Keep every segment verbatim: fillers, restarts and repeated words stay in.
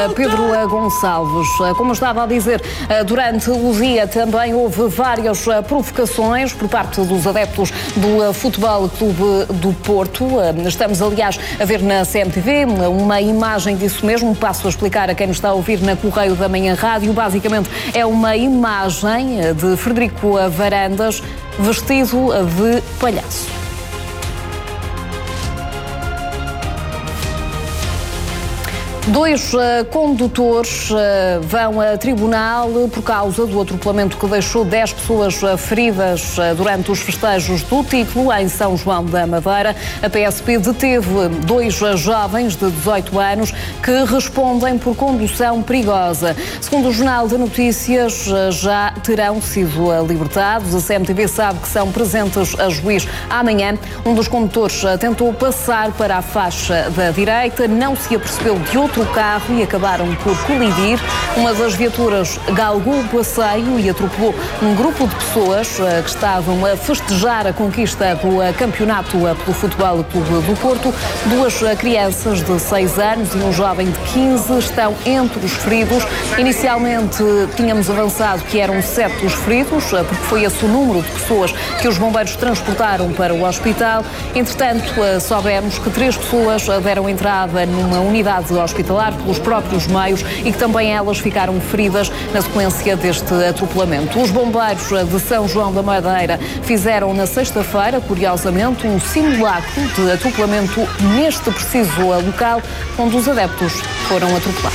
Pedro Gonçalves. Como estava a dizer, durante o dia também houve várias provocações por parte dos adeptos do Futebol Clube do Porto. Estamos, aliás, a ver na C M T V uma imagem disso mesmo. Passo a explicar a quem nos está a ouvir na Correio da Manhã Rádio. Basicamente é uma imagem de Frederico Varandas vestido de palhaço. Dois uh, condutores uh, vão a tribunal por causa do atropelamento que deixou dez pessoas uh, feridas uh, durante os festejos do título em São João da Madeira. A P S P deteve dois uh, jovens de dezoito anos que respondem por condução perigosa. Segundo o Jornal de Notícias, uh, já terão sido uh, libertados. A C M T V sabe que são presentes a juiz amanhã. Um dos condutores uh, tentou passar para a faixa da direita, não se apercebeu de outro o carro e acabaram por colidir. Uma das viaturas galgou o passeio e atropelou um grupo de pessoas uh, que estavam a festejar a conquista do uh, campeonato uh, pelo Futebol Clube do Porto. Duas uh, crianças de seis anos e um jovem de quinze estão entre os feridos. Inicialmente uh, tínhamos avançado que eram sete os feridos, uh, porque foi esse o número de pessoas que os bombeiros transportaram para o hospital. Entretanto, uh, soubemos que três pessoas uh, deram entrada numa unidade hospitalar pelos próprios meios e que também elas ficaram feridas na sequência deste atropelamento. Os bombeiros de São João da Madeira fizeram na sexta-feira, curiosamente, um simulacro de atropelamento neste preciso local onde os adeptos foram atropelados.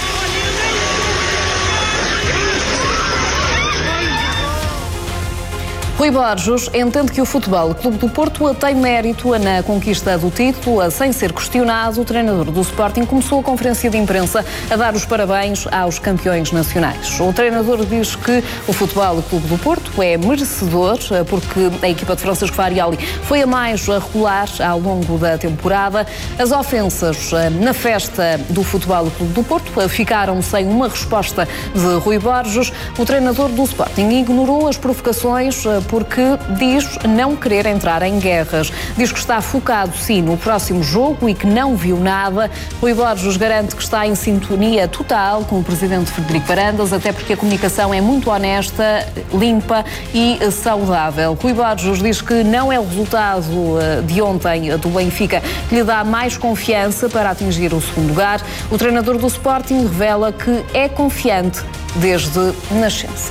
Rui Borges entende que o Futebol Clube do Porto tem mérito na conquista do título. Sem ser questionado, o treinador do Sporting começou a conferência de imprensa a dar os parabéns aos campeões nacionais. O treinador diz que o Futebol Clube do Porto é merecedor porque a equipa de Francisco Farioli foi a mais regular ao longo da temporada. As ofensas na festa do Futebol Clube do Porto ficaram sem uma resposta de Rui Borges. O treinador do Sporting ignorou as provocações porque diz não querer entrar em guerras. Diz que está focado, sim, no próximo jogo e que não viu nada. Rui Borges garante que está em sintonia total com o presidente Frederico Varandas, até porque a comunicação é muito honesta, limpa e saudável. Rui Borges diz que não é o resultado de ontem do Benfica que lhe dá mais confiança para atingir o segundo lugar. O treinador do Sporting revela que é confiante desde nascença.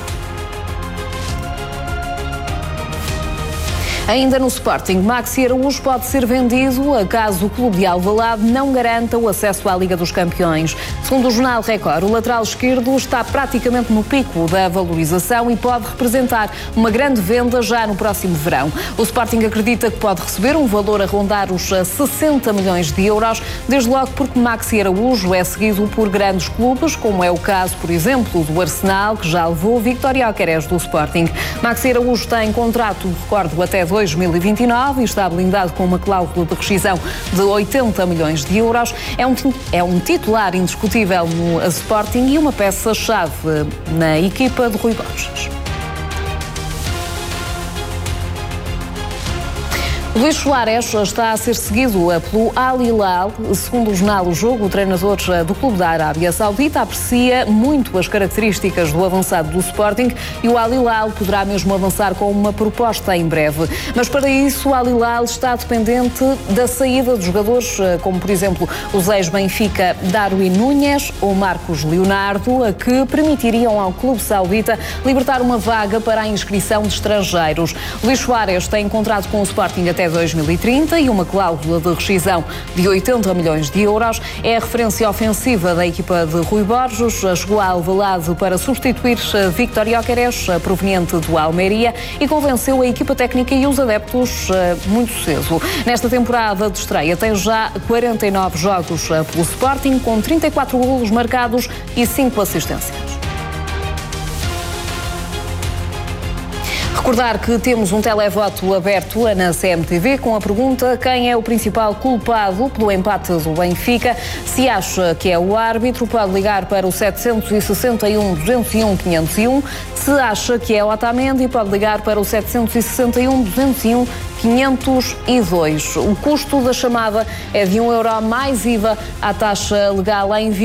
Ainda no Sporting, Maxi Araújo pode ser vendido caso o clube de Alvalade não garanta o acesso à Liga dos Campeões. Segundo o jornal Record, o lateral esquerdo está praticamente no pico da valorização e pode representar uma grande venda já no próximo verão. O Sporting acredita que pode receber um valor a rondar os sessenta milhões de euros, desde logo porque Maxi Araújo é seguido por grandes clubes, como é o caso, por exemplo, do Arsenal, que já levou Víctor Gyökeres do Sporting. Maxi Araújo tem contrato, recordo, até dois mil e vinte e nove e está blindado com uma cláusula de rescisão de oitenta milhões de euros. É um, é um titular indiscutível no Sporting e uma peça-chave na equipa de Rui Borges. Luís Soares está a ser seguido pelo Al Hilal. Segundo o jornal O Jogo, o treinador do clube da Arábia Saudita aprecia muito as características do avançado do Sporting e o Al Hilal poderá mesmo avançar com uma proposta em breve. Mas para isso o Al Hilal está dependente da saída de jogadores como, por exemplo, os ex-Benfica Darwin Núñez ou Marcos Leonardo, que permitiriam ao clube saudita libertar uma vaga para a inscrição de estrangeiros. Luís Soares tem contrato com o Sporting até dois mil e trinta e uma cláusula de rescisão de oitenta milhões de euros. É a referência ofensiva da equipa de Rui Borges. Chegou a Alvalade para substituir Víctor Gyökeres, proveniente do Almeria, e convenceu a equipa técnica e os adeptos muito cedo. Nesta temporada de estreia tem já quarenta e nove jogos pelo Sporting, com trinta e quatro golos marcados e cinco assistências. Recordar que temos um televoto aberto na C M T V com a pergunta: quem é o principal culpado pelo empate do Benfica? Se acha que é o árbitro, pode ligar para o sete seis um, dois zero um, cinco zero um. Se acha que é o Otamendi, pode ligar para o sete seis um, dois zero um, quinhentos e dois. O custo da chamada é de um euro mais I V A à taxa legal em